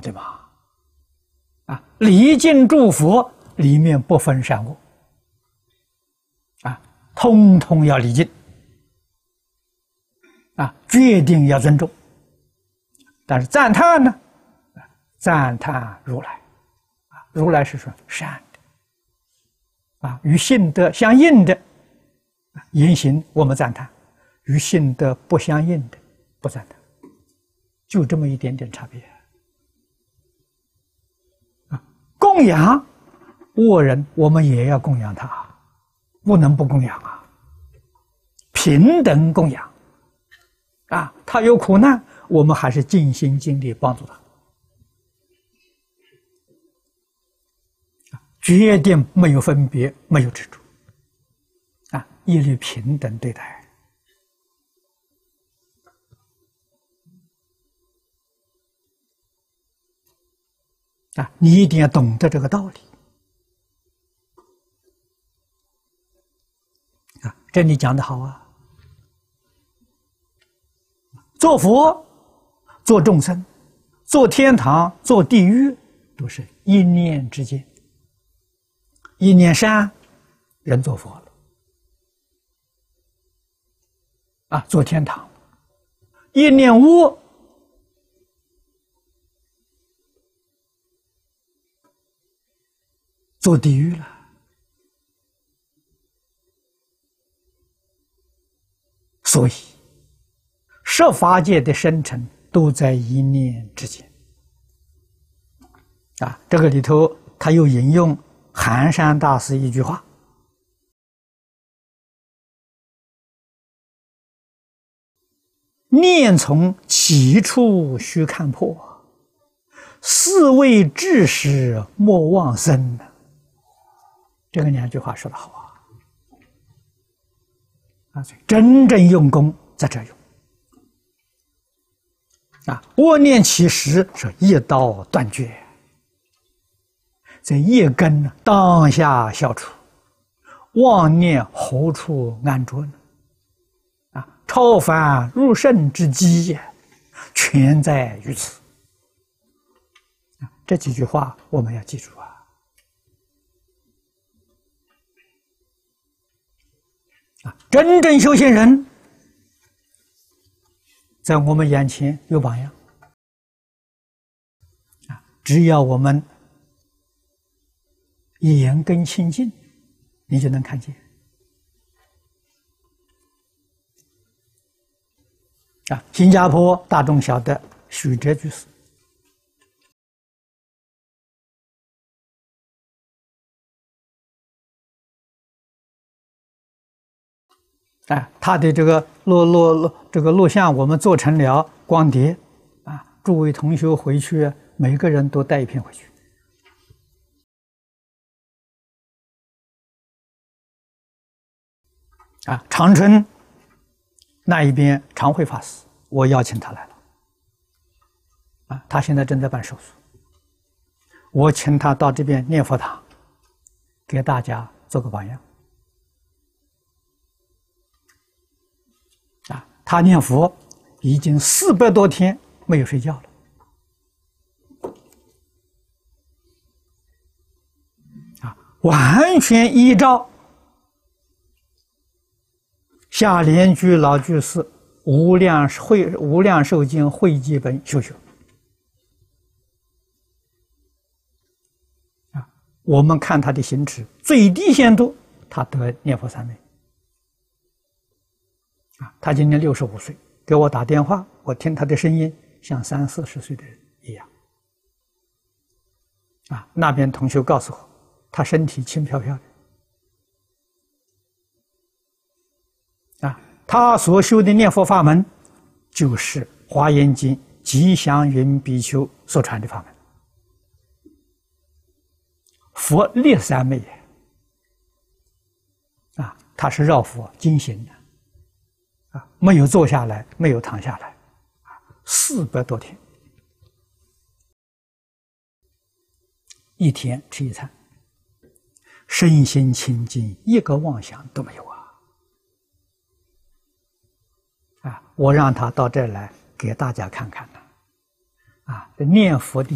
对吗？礼敬诸佛里面不分善恶，通通要礼敬，决定要尊重。但是赞叹呢？赞叹如来，如来是说善的，与性德相应的言行我们赞叹，与性德不相应的不赞叹，就这么一点点差别。供养恶人，我们也要供养他，不能不供养啊！平等供养他有苦难，我们还是尽心尽力帮助他，决定没有分别，没有执着，一律平等对待。你一定要懂得这个道理这里讲得好啊！做佛、做众生、做天堂、做地狱，都是一念之间。一念善，人做佛了做天堂；一念恶，做地狱了。所以十法界的生成都在一念之间这个里头他又引用寒山大师一句话：念从起处须看破，是谓至始莫忘生。这个两句话说得好真正用功在这用恶念起时是一刀断绝，这一根当下消除，妄念何处安着呢？超凡入圣之机全在于此。这几句话我们要记住真正修行人在我们眼前有榜样只要我们眼根清净，你就能看见新加坡大众晓得许哲居士他的这个录像我们做成了光碟诸位同学回去每个人都带一片回去长春那一边常慧法师，我邀请他来了他现在正在办手术，我请他到这边念佛堂给大家做个榜样他念佛已经400多天没有睡觉了完全依照下莲居老居士无量寿经汇集本修学我们看他的行持最低限度他得念佛3昧他今年65岁，给我打电话，我听他的声音像30、40岁的人一样那边同学告诉我他身体轻飘飘的他所修的念佛法门就是华严经吉祥云比丘所传的法门，佛立3昧他是绕佛精行的没有坐下来，没有躺下来，400多天，一天吃一餐，身心清净，一个妄想都没有我让他到这儿来给大家看看念佛的